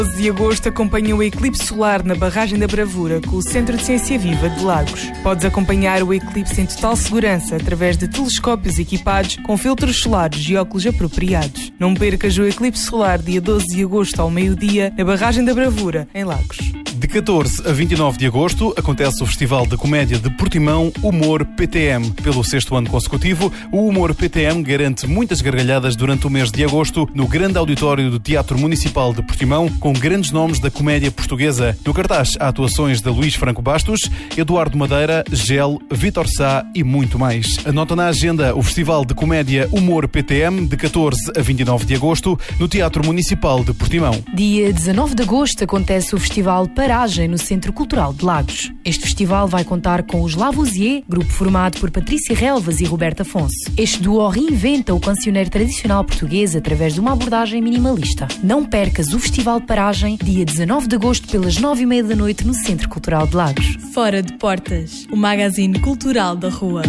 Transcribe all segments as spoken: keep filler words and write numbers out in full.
doze de agosto acompanha o eclipse solar na Barragem da Bravura com o Centro de Ciência Viva de Lagos. Podes acompanhar o eclipse em total segurança através de telescópios equipados com filtros solares e óculos apropriados. Não percas o eclipse solar dia doze de agosto ao meio-dia na Barragem da Bravura, em Lagos. De catorze a vinte e nove de agosto acontece o Festival de Comédia de Portimão Humor P T M. Pelo sexto ano consecutivo, o Humor P T M garante muitas gargalhadas durante o mês de agosto no grande auditório do Teatro Municipal de Portimão, com grandes nomes da comédia portuguesa. No cartaz há atuações de Luís Franco Bastos, Eduardo Madeira, Gel, Vítor Sá e muito mais. Anota na agenda o Festival de Comédia Humor P T M de catorze a vinte e nove de agosto no Teatro Municipal de Portimão. Dia dezanove de agosto acontece o Festival Paragem no Centro Cultural de Lagos. Este festival vai contar com os Lavoisier, grupo formado por Patrícia Relvas e Roberto Afonso. Este duo reinventa o cancioneiro tradicional português através de uma abordagem minimalista. Não percas o Festival Paragem, dia dezanove de agosto, pelas nove e meia da noite no Centro Cultural de Lagos. Fora de Portas, o magazine cultural da rua.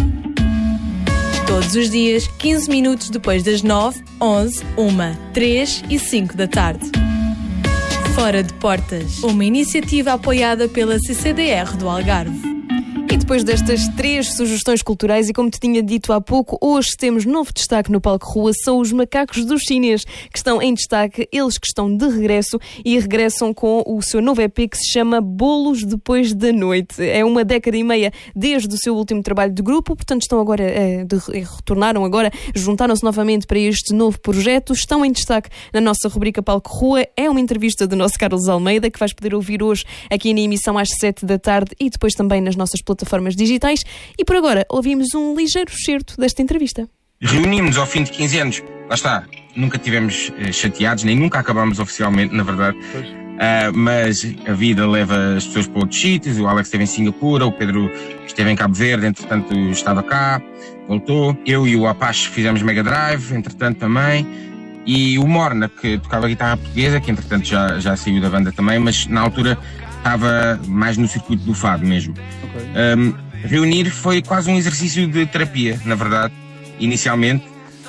Todos os dias, quinze minutos depois das nove, onze, uma, três e cinco da tarde. Fora de Portas, uma iniciativa apoiada pela C C D R do Algarve. E depois destas três sugestões culturais, e como te tinha dito há pouco, hoje temos novo destaque no Palco Rua, são os Macacos dos Chinês, que estão em destaque, eles que estão de regresso e regressam com o seu novo E P que se chama Bolos Depois da Noite. É uma década e meia desde o seu último trabalho de grupo, portanto estão agora, eh, de, retornaram agora, juntaram-se novamente para este novo projeto, estão em destaque na nossa rubrica Palco Rua. É uma entrevista do nosso Carlos Almeida, que vais poder ouvir hoje aqui na emissão às sete da tarde e depois também nas nossas plataformas digitais. E por agora ouvimos um ligeiro excerto desta entrevista. Reunimos ao fim de quinze anos, lá está, nunca tivemos uh, chateados, nem nunca acabámos oficialmente, na verdade, uh, mas a vida leva as pessoas para outros sítios. O Alex esteve em Singapura, o Pedro esteve em Cabo Verde, entretanto estava cá, voltou. Eu e o Apache fizemos Mega Drive, entretanto também, e o Morna, que tocava guitarra portuguesa, que entretanto já, já saiu da banda também, mas na altura estava mais no circuito do fado mesmo. Okay. Um, reunir foi quase um exercício de terapia, na verdade, inicialmente,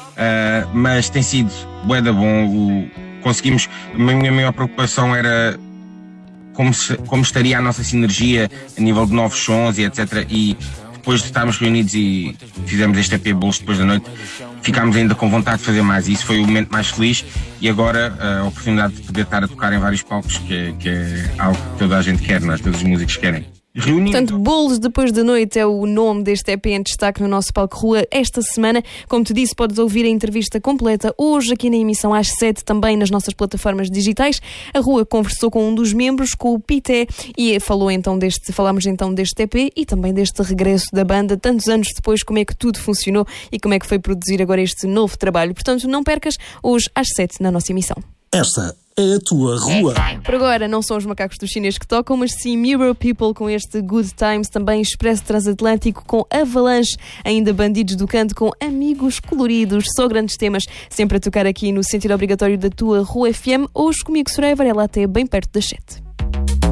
uh, mas tem sido bué da bom. O, conseguimos, a minha maior preocupação era como, se, como estaria a nossa sinergia a nível de novos sons e etcétera. E depois de estarmos reunidos e fizemos este E P Bolos Depois da Noite, ficámos ainda com vontade de fazer mais, e isso foi o momento mais feliz. E agora a oportunidade de poder estar a tocar em vários palcos, que é, que é algo que toda a gente quer, não é? Todos os músicos querem. Reunindo. Portanto, Bolos Depois da Noite é o nome deste E P em destaque no nosso Palco Rua esta semana. Como te disse, podes ouvir a entrevista completa hoje aqui na emissão às sete, também nas nossas plataformas digitais. A Rua conversou com um dos membros, com o Pité, e falou então deste, falámos então deste E P e também deste regresso da banda, tantos anos depois, como é que tudo funcionou e como é que foi produzir agora este novo trabalho. Portanto, não percas hoje às sete na nossa emissão. Esta é a tua rua. Por agora não são os Macacos dos Chinês que tocam, mas sim Mirror People com este Good Times, também Expresso Transatlântico com Avalanche, ainda Bandidos do Canto com Amigos Coloridos. Só grandes temas, sempre a tocar aqui no sentido obrigatório da tua Rua F M. Hoje comigo, Soraya Varela, até bem perto das sete.